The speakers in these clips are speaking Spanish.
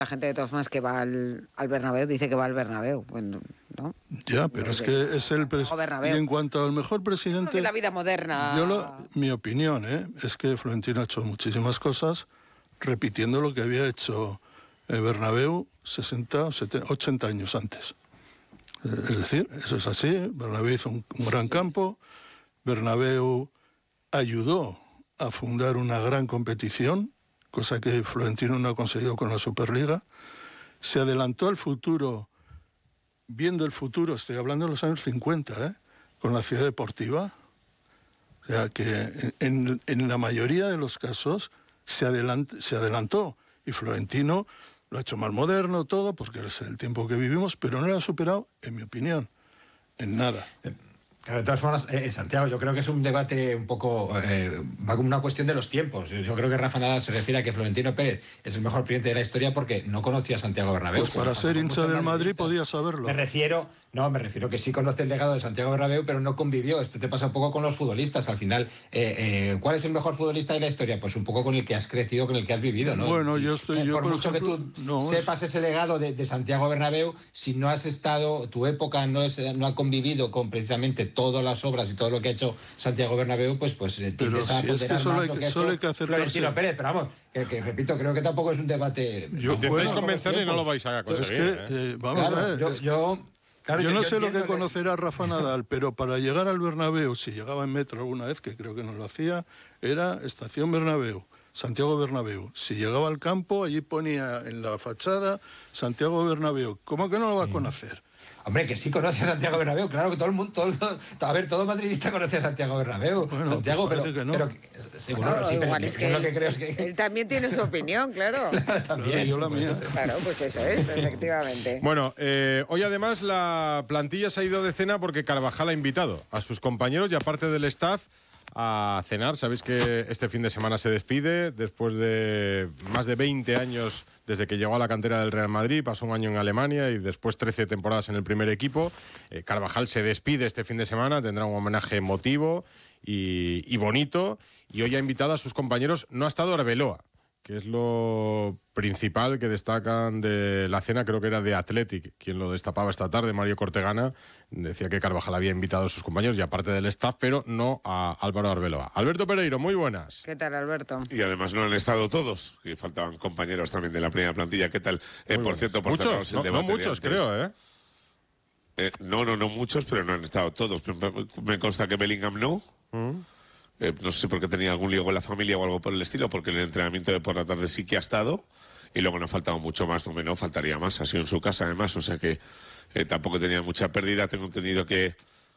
La gente de todas formas que va al Bernabéu dice que va al Bernabéu, bueno, ¿no? Ya, pero es que es el presidente. Y en cuanto al mejor presidente... De la vida moderna... Mi opinión, es que Florentino ha hecho muchísimas cosas repitiendo lo que había hecho el Bernabéu 60, 70, 80 años antes. Es decir, eso es así. Bernabéu hizo un gran campo. Bernabéu ayudó a fundar una gran competición, cosa que Florentino no ha conseguido con la Superliga. Se adelantó al futuro, viendo el futuro, estoy hablando de los años 50, con la ciudad deportiva. O sea que en la mayoría de los casos se adelantó. Y Florentino lo ha hecho más moderno todo, porque es el tiempo que vivimos, pero no lo ha superado, en mi opinión, en nada. De todas formas, Santiago, yo creo que es un debate un poco... va como una cuestión de los tiempos. Yo creo que Rafa Nadal se refiere a que Florentino Pérez es el mejor presidente de la historia porque no conocía a Santiago Bernabéu. Pues para ser hincha del Madrid podía saberlo. Me refiero que sí conoce el legado de Santiago Bernabéu, pero no convivió. Esto te pasa un poco con los futbolistas. Al final, ¿cuál es el mejor futbolista de la historia? Pues un poco con el que has crecido, con el que has vivido, ¿no? Bueno, por mucho que tú sepas ese legado de Santiago Bernabéu, si no has estado, tu época no ha convivido con precisamente todas las obras y todo lo que ha hecho Santiago Bernabéu, pues pero si es que solo hay que acercarse. Florentino Pérez, pero vamos, que repito, creo que tampoco es un debate... Intentáis convencerle y no lo vais a conseguir. Es que, vamos a ver... Yo no sé lo que conocerá Rafa Nadal, pero para llegar al Bernabéu, si llegaba en metro alguna vez, que creo que no lo hacía, era Estación Bernabéu, Santiago Bernabéu. Si llegaba al campo, allí ponía en la fachada Santiago Bernabéu. ¿Cómo que no lo va a conocer? Hombre, que sí conoce a Santiago Bernabéu, claro que todo el mundo, todo madridista conoce a Santiago Bernabéu. Bueno, Santiago, pues pero que no. Igual es que, él también tiene su opinión, claro. También. Yo la mía. Claro, pues eso es, efectivamente. Bueno, hoy además la plantilla se ha ido de cena porque Carvajal ha invitado a sus compañeros y aparte del staff a cenar. Sabéis que este fin de semana se despide después de más de 20 años desde que llegó a la cantera del Real Madrid, pasó un año en Alemania y después 13 temporadas en el primer equipo. Carvajal se despide este fin de semana, tendrá un homenaje emotivo y bonito, y hoy ha invitado a sus compañeros. No ha estado Arbeloa, que es lo principal que destacan de la cena, creo que era de Athletic, quien lo destapaba esta tarde, Mario Cortegana, decía que Carvajal había invitado a sus compañeros y aparte del staff, pero no a Álvaro Arbeloa. Alberto Pereiro, muy buenas. ¿Qué tal, Alberto? Y además no han estado todos, que faltaban compañeros también de la primera plantilla. ¿Qué tal? Por cierto, por muchos, no muchos, creo, No muchos, pero no han estado todos. Me consta que Bellingham no. No sé por qué tenía algún lío con la familia o algo por el estilo, porque en el entrenamiento de por la tarde sí que ha estado. Y luego no ha faltado mucho más, no faltaría más. Ha sido en su casa, además, o sea que tampoco tenía mucha pérdida. Tengo entendido que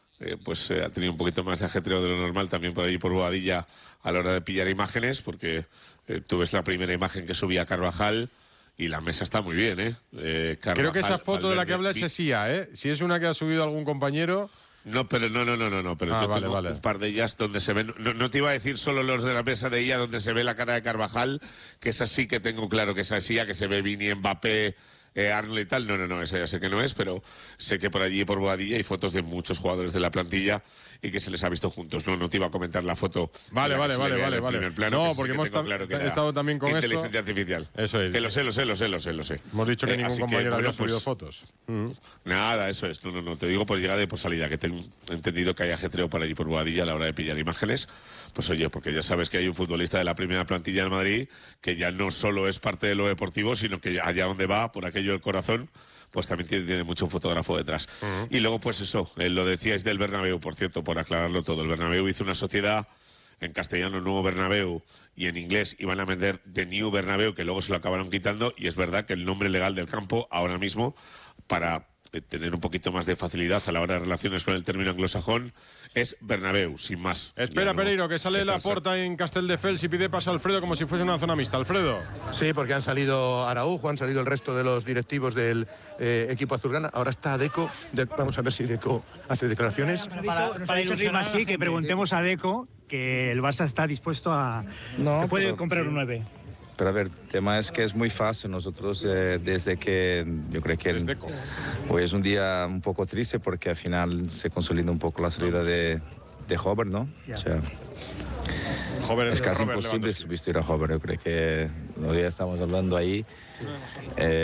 ha tenido un poquito más de ajetreo de lo normal también por ahí por Boadilla a la hora de pillar imágenes, porque tú ves la primera imagen que subía Carvajal y la mesa está muy bien, Carvajal, creo que esa foto de la que habla es Sía, Si es una que ha subido algún compañero... No, pero no. Pero yo tengo un par de ellas donde se ven... No te iba a decir solo los de la mesa de ella donde se ve la cara de Carvajal, que esa sí que tengo claro que esa es ella, que se ve Vini, Mbappé, Arnold y tal. No, esa ya sé que no es, pero sé que por allí, por Boadilla, hay fotos de muchos jugadores de la plantilla y que se les ha visto juntos. No te iba a comentar la foto. Vale. Plano, no, porque hemos estado también con inteligencia artificial. Eso es. Que lo sé. Hemos dicho que ningún compañero había subido fotos. Nada, eso es. No, te digo por llegada y por salida, que tengo entendido que hay ajetreo por allí por Boadilla a la hora de pillar imágenes. Pues oye, porque ya sabes que hay un futbolista de la primera plantilla del Madrid que ya no solo es parte de lo deportivo, sino que allá donde va, por aquello del corazón, pues también tiene mucho fotógrafo detrás. Y luego, pues eso, lo decíais del Bernabéu, por cierto, por aclararlo todo. El Bernabéu hizo una sociedad, en castellano Nuevo Bernabéu, y en inglés iban a vender The New Bernabéu, que luego se lo acabaron quitando, y es verdad que el nombre legal del campo, ahora mismo, para tener un poquito más de facilidad a la hora de relaciones con el término anglosajón, es Bernabéu, sin más. Espera, Pereiro, que sale Laporta en Castelldefels y pide paso a Alfredo como si fuese una zona mixta. Alfredo. Sí, porque han salido Araujo, han salido el resto de los directivos del equipo azulgrana. Ahora está Deco. Vamos a ver si Deco hace declaraciones. Para ilusionar, sí, que preguntemos a Deco que el Barça está dispuesto a... que puede comprar un 9. Pero a ver, el tema es que es muy fácil. Nosotros desde que yo creo que hoy es un día un poco triste porque al final se consolida un poco la salida de Hover, ¿no? O sea, es casi imposible sustituir a Hover. Yo creo que hoy estamos hablando ahí.